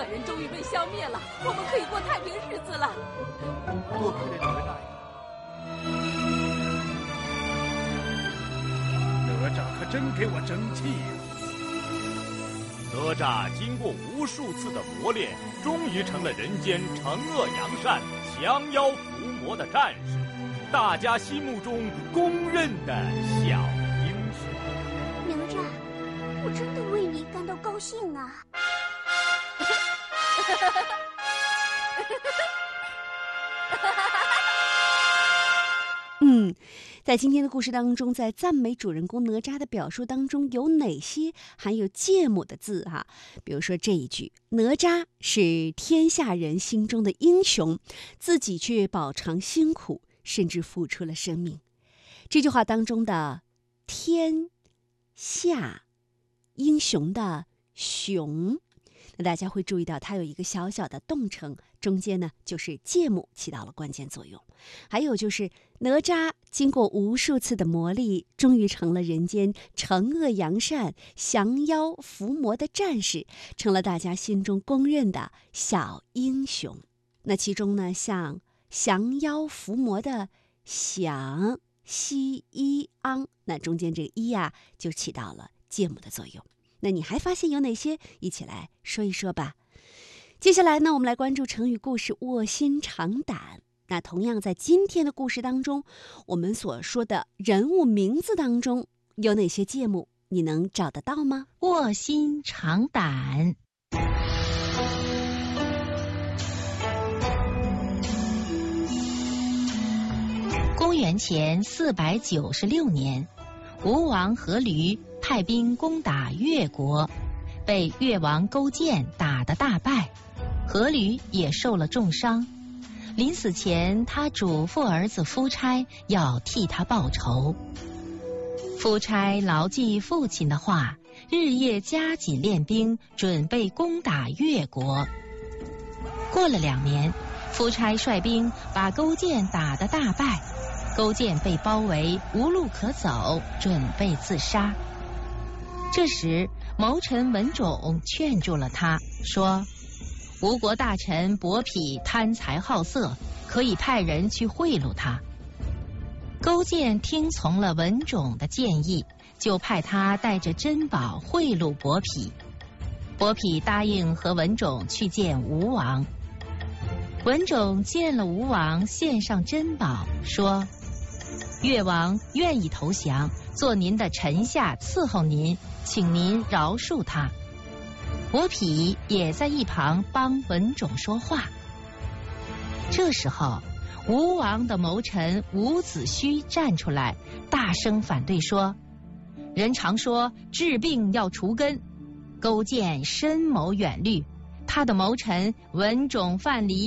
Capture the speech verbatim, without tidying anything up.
恶人终于被消灭了，我们可以过太平日子了。 多亏了哪吒呀！哪吒可真给我争气呀！ 哪吒经过无数次的磨练，终于成了人间惩恶扬善、降妖伏魔的战士，大家心目中公认的小英雄。 哪吒，我真的为你感到高兴啊！ 嗯，在今天的故事当中，在赞美主人公哪吒的表述当中，有哪些含有芥末的字哈、啊？比如说这一句：“哪吒是天下人心中的英雄，自己却饱尝辛苦，甚至付出了生命。”这句话当中的“天下英雄”的“雄”。那大家会注意到，它有一个小小的动程，中间呢就是芥末起到了关键作用。还有就是哪吒经过无数次的磨砺，终于成了人间惩恶扬善、降妖伏魔的战士，成了大家心中公认的小英雄。那其中呢，像降妖伏魔的降、西一昂，那中间这个一啊，就起到了芥末的作用。那你还发现有哪些？一起来说一说吧。接下来呢，我们来关注成语故事卧薪尝胆。那同样在今天的故事当中，我们所说的人物名字当中有哪些芥末？你能找得到吗？ 卧薪尝胆。公元前四百九十六年，吴王阖闾派兵攻打越国，被越王勾践打得大败，阖闾也受了重伤。临死前，他嘱咐儿子夫差要替他报仇。夫差牢记父亲的话，日夜加紧练兵，准备攻打越国。过了两年，夫差率兵把勾践打得大败，勾践被包围，无路可走，准备自杀。这时，谋臣文种劝住了他，说：“吴国大臣伯嚭贪财好色，可以派人去贿赂他。”勾践听从了文种的建议，就派他带着珍宝贿赂伯嚭。伯嚭答应和文种去见吴王。文种见了吴王，献上珍宝，说：“越王愿意投降，做您的臣下伺候您，请您饶恕他。”伯嚭也在一旁帮文种说话。这时候，吴王的谋臣伍子胥站出来，大声反对说：“人常说治病要除根，勾践深谋远虑，他的谋臣文种范蠡